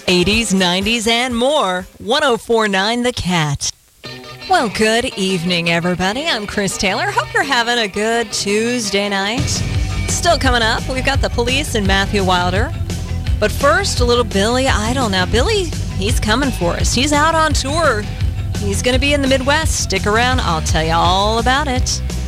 80s, 90s, and more. 1049 The Cat. Well, good evening, everybody. I'm Chris Taylor. Hope you're having a good Tuesday night. Still coming up, we've got the Police and Matthew Wilder. But first, a little Billy Idol. Now, Billy, he's coming for us. He's out on tour. He's going to be in the Midwest. Stick around. I'll tell you all about it.